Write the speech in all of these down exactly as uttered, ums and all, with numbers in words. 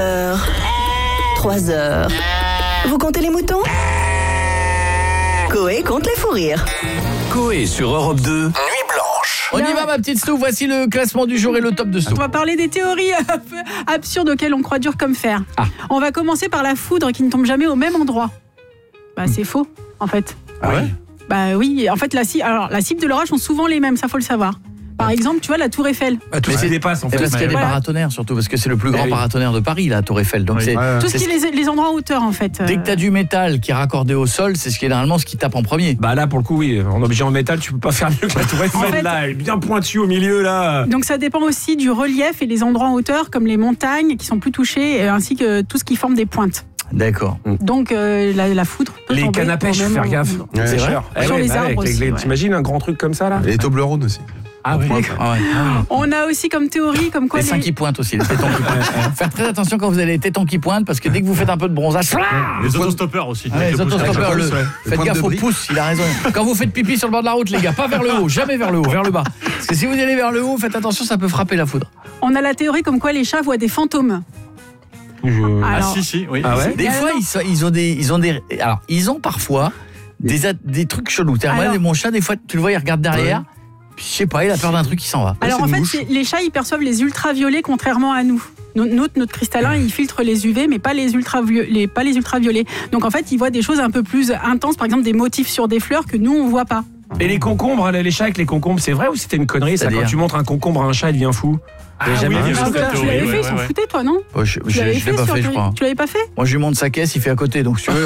heures, trois heures. Vous comptez les moutons ? Coé compte les fous rires. Coé sur Europe deux, Nuit Blanche. On y va ma petite Stouff, voici le classement du jour et le top de Stouff. On va parler des théories absurdes auxquelles on croit dur comme fer. Ah. On va commencer par la foudre qui ne tombe jamais au même endroit. Bah c'est faux en fait. Ah ouais ? Bah oui, en fait la cible, alors la cible de l'orage sont souvent les mêmes, ça faut le savoir. Par exemple, tu vois la Tour Eiffel. Ah, tout ce qui dépasse en fait. Parce qu'il y a des Voilà. paratonnerres surtout, parce que c'est le plus grand oui. paratonnerre de Paris, la Tour Eiffel. Donc Oui. c'est, Ouais. Tout ce c'est qui est les, les endroits en hauteur en fait. dès que tu as du métal qui est raccordé au sol, c'est ce qui est généralement ce qui tape en premier. Bah là pour le coup oui, en objet en métal tu peux pas faire mieux que la Tour Eiffel. En fait- Là elle est bien pointue au milieu là. Donc ça dépend aussi du relief et les endroits en hauteur comme les montagnes qui sont plus touchés euh, ainsi que tout ce qui forme des pointes. D'accord. Donc euh, la, la foudre peut Les tomber cannes à au pêche, faut même faire gaffe. endroit. C'est vrai. Eh Sur ouais, les bah arbres avec les- aussi, les- ouais. T'imagines un grand truc comme ça là? Et les Toblerones aussi. Ah oui. Ah ouais. On a aussi comme théorie comme quoi Les seins qui pointent aussi, les tétons qui pointent. Faire très attention quand vous avez les tétons qui pointent, parce que dès que vous faites un peu de bronzage, Les autostoppeurs aussi. Ah ouais, les autostoppeurs, le- pouce, ouais. Le faites point gaffe de au bris. pouce, il a raison. Quand vous faites pipi sur le bord de la route, les gars, pas vers le haut, jamais vers le haut, vers le bas. Parce que si vous allez vers le haut, faites attention, ça peut frapper la foudre. on a la théorie comme quoi les chats voient des fantômes. Je- Ah Alors, si si, oui. Ah ouais? Des Ah, fois, non. ils, sont- ils ont des, ils ont des, alors ils ont parfois des, a- des trucs chelous. C'est-à-dire, moi, Alors- mon chat, des fois, tu le vois, il regarde derrière. Puis, je sais pas, il a peur d'un truc qui s'en va. Alors c'est en une fait, mouche. c'est- les chats ils perçoivent les ultraviolets contrairement à nous. No- Notre, notre cristallin, il filtre les U V, mais pas les, ultraviolets, pas les ultraviolets. Donc en fait, ils voient des choses un peu plus intenses, par exemple des motifs sur des fleurs que nous on voit pas. Et les concombres, les chats avec les concombres, c'est vrai ou c'était une connerie ça? C'est-à-dire Quand tu montres un concombre à un chat, il devient fou. T'as jamais oui, vu il y ça? avait cette tu théorie, l'avais ouais, fait, ils ouais, s'en ouais. foutaient toi, non Oh, je Tu je, l'avais je l'ai fait pas sur fait, je le- crois. Tu l'avais pas fait Moi, je lui montre sa caisse, il fait à côté. Donc, si tu veux.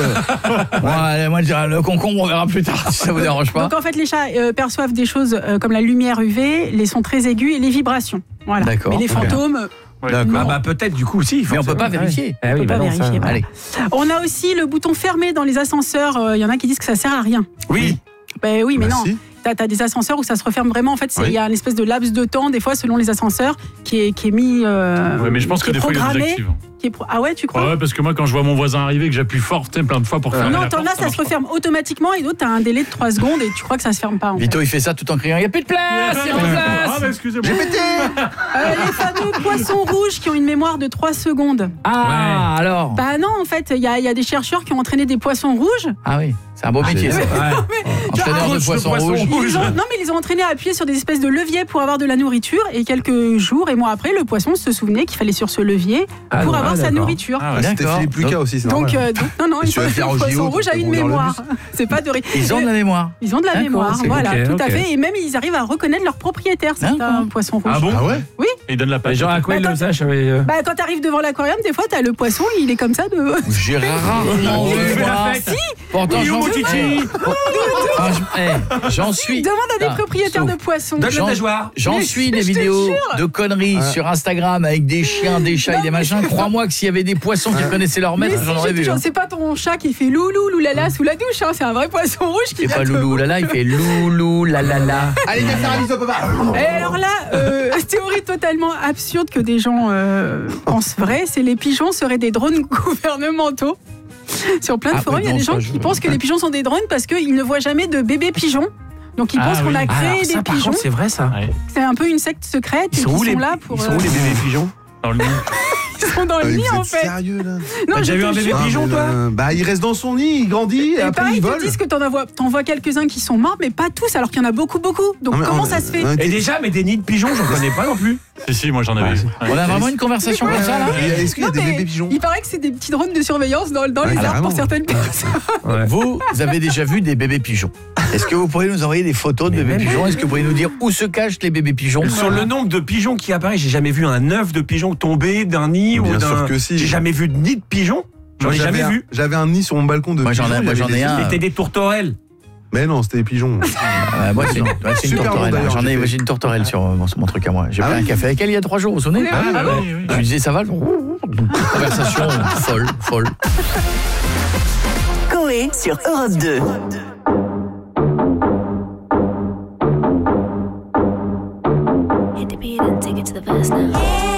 moi, moi, je dirais, le concombre, on verra plus tard, si ça vous dérange pas. Donc en fait, les chats euh, perçoivent des choses euh, comme la lumière U V, les sons très aigus et les vibrations. Voilà. D'accord, Mais les ok. fantômes, Ouais. D'accord. Ah bah peut-être du coup si. Mais on peut forcément. pas vérifier. Ah oui, On peut bah pas non, vérifier, ça- voilà. Allez. on a aussi le bouton fermé dans les ascenseurs. Il y en a qui disent que ça sert à rien. Oui. Ben oui, mais Bah, non. si. T'as as des ascenseurs où ça se referme vraiment. En fait, c'est- il Oui. y a une espèce de laps de temps, des fois, selon les ascenseurs, qui est, qui est mis. euh, Ouais, mais je pense qui que est des fois il programmé, les désactive. qui est pro- Ah ouais, tu crois Ouais, ouais, parce que moi quand je vois mon voisin arriver que j'appuie fort tu sais, plein de fois pour fermer Non, la t'en porte, as, ça se marche pas. referme automatiquement et d'autres, t'as un délai de trois secondes et tu crois que ça se ferme pas. En fait. Vito, il fait ça tout en criant, il n'y a plus de place, il n'y a plus de Ah place. bah excusez-moi. Euh, les fameux poissons rouges qui ont une mémoire de trois secondes. Ah, alors. Bah non, en fait, il y, a- il y a des chercheurs qui ont entraîné des poissons rouges. Ah oui, c'est un beau métier, ça. Ouais. Entraîneur de Coach de poissons poisson rouges. rouge. Ils ont- non, mais ils les ont entraînés à appuyer sur des espèces de leviers pour avoir de la nourriture. Et quelques jours et mois après, le poisson se souvenait qu'il fallait sur ce levier Ah pour non, avoir ah, sa d'accord. nourriture. Ah ouais. C'était D'accord. Philippe Lucas aussi, c'est Donc, normal. euh, donc, non, non, Et il tu vas faut- faire le au poisson J O, rouge a pour une ouvrir le mémoire. bus. C'est pas de ré- Ils ont de la mémoire. Ils ont de la D'accord, mémoire, c'est voilà, ok, tout à ok. fait. Et même, ils arrivent à reconnaître leurs propriétaires, certains D'accord. poissons rouges. Ah bon? Ah ouais? Et il donne la Bah, page. genre à quoi il Bah, le sache avait, euh, Bah, quand t'arrives devant l'aquarium, des fois, t'as le poisson, il est comme ça de. J'ai rarement Il vu fait la moi. fête. Pourtant, Il est où, j'en mon titi? Ah, je- eh, j'en suis. Demande à des Ah, propriétaires sauf. de poissons. Donne J'en- le nageoire. J'en Mais suis je des te vidéos jure. de conneries sur Instagram avec des chiens, des chats et des machins. Crois-moi que s'il y avait des poissons qui connaissaient leur Mais maître, si, j'en aurais je te vu. jure, hein. c'est pas ton chat qui fait loulou, loulala sous la douche, hein, c'est un vrai poisson rouge qui C'est vient pas te- loulou là là, il fait loulou là là là. Allez, viens faire un bisou, papa. Et alors là, euh, théorie totalement absurde que des gens euh, pensent vrai, c'est les pigeons seraient des drones gouvernementaux. Sur plein de Ah, forums, il y a non, des gens ça, qui je- pensent que les pigeons sont des drones parce qu'ils ne voient jamais de bébés pigeons. Donc ils Ah pensent qu'on oui. a créé Alors, des ça, par pigeons. contre, c'est vrai ça. Ouais. C'est un peu une secte secrète Ils et sont qui où sont les là pour. Ils sont euh, où les bébés pigeons? Dans le nid. Ils sont dans Ah, le mais nid vous en êtes fait. sérieux là? Non, T'as je déjà te vu un bébé jure. pigeon, Ah, mais toi? là, Bah, il reste dans son nid, il grandit, et Et après pareil, il ils te vole. disent que t'en vois, t'en vois quelques-uns qui sont morts, mais pas tous, alors qu'il y en a beaucoup, beaucoup. Donc Ah, mais comment on- ça se fait on- Et déjà, mais des nids de pigeons, j'en connais pas non plus. Si si, moi j'en avais eu. Ouais. On a vraiment une conversation comme ça là. Et Est-ce qu'il y a Non, des mais bébés pigeons? Il paraît que c'est des petits drones de surveillance dans, dans Ouais, les arbres carrément. pour certaines personnes. Vous avez déjà vu des bébés pigeons? Est-ce que vous pourriez nous envoyer des photos de Mais bébés même- pigeons? Est-ce que vous pourriez nous dire où se cachent les bébés pigeons? Sur le nombre de pigeons qui apparaissent, j'ai jamais vu un œuf de pigeon tomber d'un nid Bien ou sûr d'un. que si. J'ai jamais vu de nid de pigeon. J'en ai Moi, jamais j'avais un- vu. J'avais un nid sur mon balcon de Moi, j'en ai- pigeons, il y moi, avait j'en ai des- un. C'était des tourterelles. Mais non, c'était des pigeons. Ah, moi, c'est une, ouais, c'est une Super tourterelle. bon, d'ailleurs, J'en ai, j'ai fait. j'ai une tourterelle sur, mon- sur mon truc à moi. J'ai Ah pris oui. un café avec elle il y a trois jours, vous vous souvenez? Ah, Ah, bon oui, oui. Je lui disais ça va. Conversation folle, folle. Coé sur Europe deux.